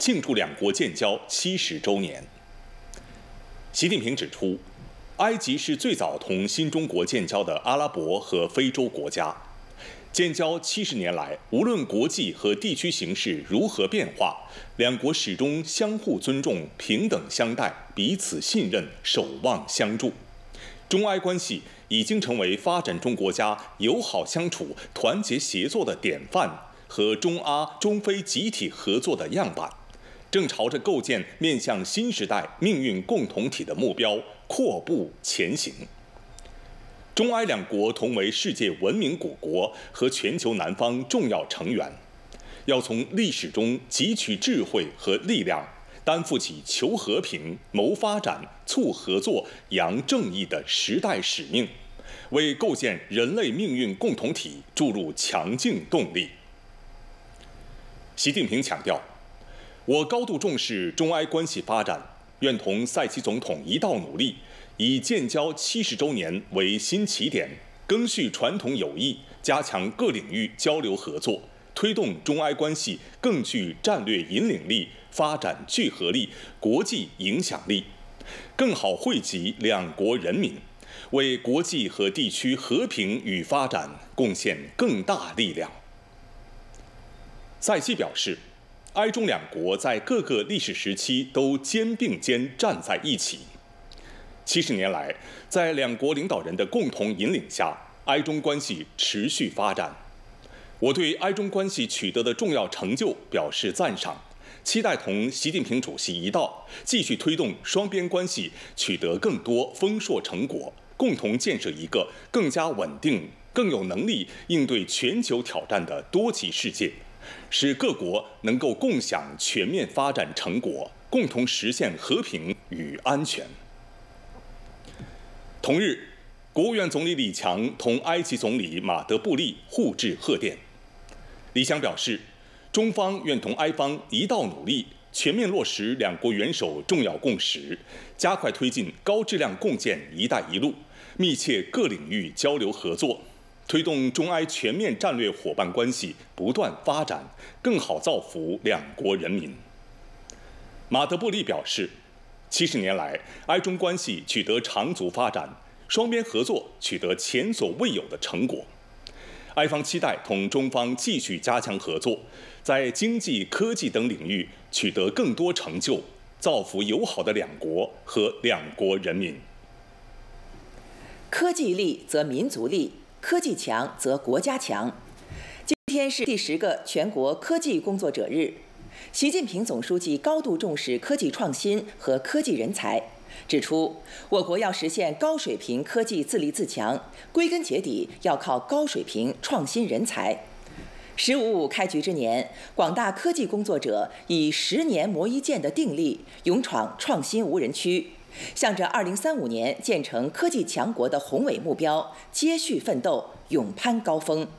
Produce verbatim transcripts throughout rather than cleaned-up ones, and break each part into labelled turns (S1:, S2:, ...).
S1: 庆祝两国建交七十周年。习近平指出，埃及是最早同新中国建交的阿拉伯和非洲国家。建交七十年来，无论国际和地区形势如何变化，两国始终相互尊重、平等相待、彼此信任、守望相助。中埃关系已经成为发展中国家友好相处、团结协作的典范和中阿、中非集体合作的样板，正朝着构建面向新时代命运共同体的目标阔步前行。中埃两国同为世界文明古国和全球南方重要成员，要从历史中汲取智慧和力量，担负起求和平、谋发展、促合作、扬正义的时代使命，为构建人类命运共同体注入强劲动力。习近平强调，我高度重视中埃关系发展，愿同塞奇总统一道努力，以建交七十周年为新起点，赓续传统友谊，加强各领域交流合作，推动中埃关系更具战略引领力、发展聚合力、国际影响力，更好惠及两国人民，为国际和地区和平与发展贡献更大力量。塞西表示，埃中两国在各个历史时期都肩并肩站在一起。七十年来，在两国领导人的共同引领下，埃中关系持续发展。我对埃中关系取得的重要成就表示赞赏，期待同习近平主席一道，继续推动双边关系取得更多丰硕成果，共同建设一个更加稳定、更有能力应对全球挑战的多极世界，使各国能够共享全面发展成果，共同实现和平与安全。同日，国务院总理李强同埃及总理马德布利互致贺电。李强表示，中方愿同埃方一道努力，全面落实两国元首重要共识，加快推进高质量共建“一带一路”，密切各领域交流合作，推动中埃全面战略伙伴关系不断发展，更好造福两国人民。马德布利表示，七十年来，埃中关系取得长足发展，双边合作取得前所未有的成果。埃方期待同中方继续加强合作，在经济、科技等领域取得更多成就，造福友好的两国和两国人民。
S2: 科技力则民族力，科技强则国家强。今天是第十个全国科技工作者日。习近平总书记高度重视科技创新和科技人才，指出，我国要实现高水平科技自立自强，归根结底要靠高水平创新人才。“十五五”开局之年，广大科技工作者以十年磨一剑的定力，勇闯创新无人区，向着二零三五年建成科技强国的宏伟目标接续奋斗，勇攀高峰。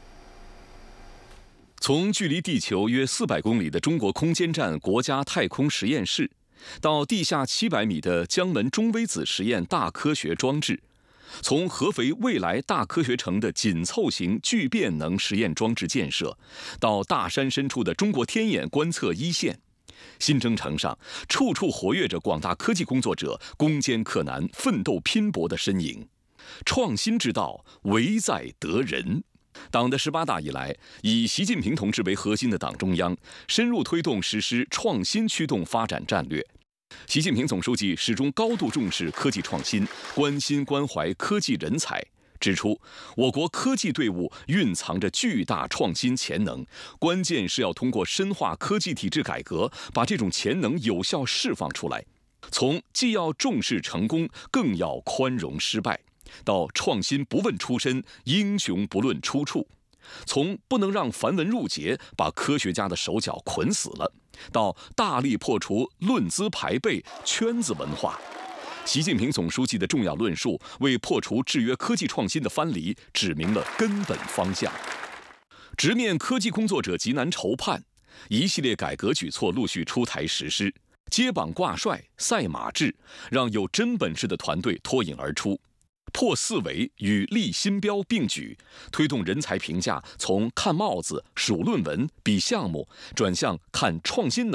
S3: 从距离地球约四百公里的中国空间站国家太空实验室，到地下七百米的江门中微子实验大科学装置，从合肥未来大科学城的紧凑型聚变能实验装置建设，到大山深处的中国天眼观测一线，新征程上处处活跃着广大科技工作者攻坚克难、奋斗拼搏的身影。创新之道，唯在得人。党的十八大以来，以习近平同志为核心的党中央深入推动实施创新驱动发展战略。习近平总书记始终高度重视科技创新，关心关怀科技人才，指出我国科技队伍蕴藏着巨大创新潜能，关键是要通过深化科技体制改革，把这种潜能有效释放出来。从既要重视成功，更要宽容失败，到创新不问出身，英雄不论出处，从不能让繁文缛节把科学家的手脚捆死了，到大力破除论资排辈、圈子文化，习近平总书记的重要论述为破除制约科技创新的藩篱指明了根本方向。直面科技工作者急难愁盼，一系列改革举措陆续出台实施，接榜挂帅、赛马制，让有真本事的团队脱颖而出。破四维与立新标并举，推动人才评价从看帽子、数论文、比项目，转向看创新能